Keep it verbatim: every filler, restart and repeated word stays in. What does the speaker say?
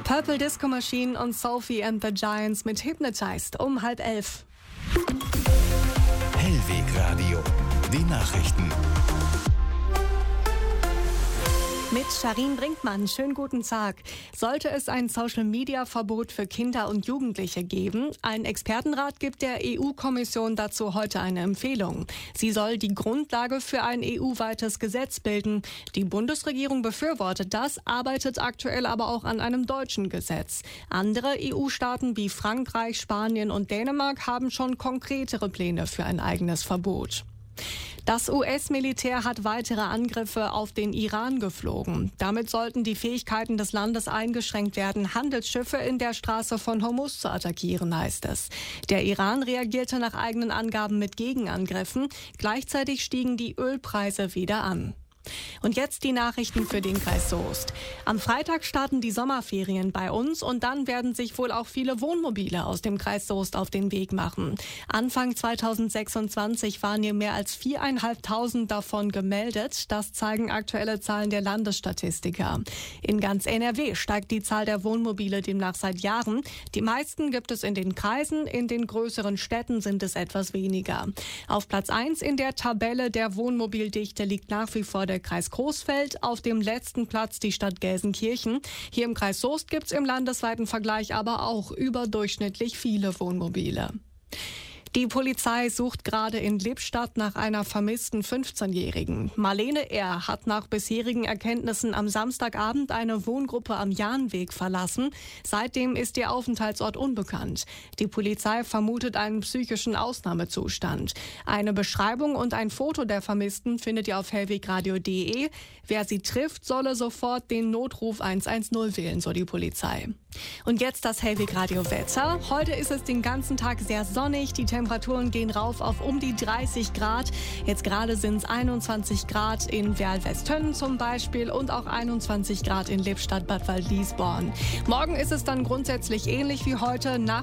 Purple Disco Machine und Sophie and the Giants mit Hypnotized um halb elf. Hellwegradio, die Nachrichten. Mit Sharin Brinkmann, schönen guten Tag. Sollte es ein Social-Media-Verbot für Kinder und Jugendliche geben? Ein Expertenrat gibt der E U-Kommission dazu heute eine Empfehlung. Sie soll die Grundlage für ein E U-weites Gesetz bilden. Die Bundesregierung befürwortet das, arbeitet aktuell aber auch an einem deutschen Gesetz. Andere E U-Staaten wie Frankreich, Spanien und Dänemark haben schon konkretere Pläne für ein eigenes Verbot. Das U S-Militär hat weitere Angriffe auf den Iran geflogen. Damit sollten die Fähigkeiten des Landes eingeschränkt werden, Handelsschiffe in der Straße von Hormuz zu attackieren, heißt es. Der Iran reagierte nach eigenen Angaben mit Gegenangriffen. Gleichzeitig stiegen die Ölpreise wieder an. Und jetzt die Nachrichten für den Kreis Soest. Am Freitag starten die Sommerferien bei uns und dann werden sich wohl auch viele Wohnmobile aus dem Kreis Soest auf den Weg machen. Anfang zweitausendsechsundzwanzig waren hier mehr als viertausendfünfhundert davon gemeldet. Das zeigen aktuelle Zahlen der Landesstatistiker. In ganz N R W steigt die Zahl der Wohnmobile demnach seit Jahren. Die meisten gibt es in den Kreisen, in den größeren Städten sind es etwas weniger. Auf Platz eins in der Tabelle der Wohnmobildichte liegt nach wie vor der Kreis Coesfeld, auf dem letzten Platz die Stadt Gelsenkirchen. Hier im Kreis Soest gibt es im landesweiten Vergleich aber auch überdurchschnittlich viele Wohnmobile. Die Polizei sucht gerade in Lippstadt nach einer vermissten fünfzehnjährigen. Marlene R. hat nach bisherigen Erkenntnissen am Samstagabend eine Wohngruppe am Jahnweg verlassen. Seitdem ist ihr Aufenthaltsort unbekannt. Die Polizei vermutet einen psychischen Ausnahmezustand. Eine Beschreibung und ein Foto der Vermissten findet ihr auf hellwegradio punkt de. Wer sie trifft, solle sofort den Notruf eins eins null wählen, so die Polizei. Und jetzt das Hellwegradio-Wetter. Heute ist es den ganzen Tag sehr sonnig. Die Temperaturen gehen rauf auf um die dreißig Grad. Jetzt gerade sind es einundzwanzig Grad in Werl-Westhönnen zum Beispiel und auch einundzwanzig Grad in Lippstadt, Bad Waldliesborn. Morgen ist es dann grundsätzlich ähnlich wie heute. Nach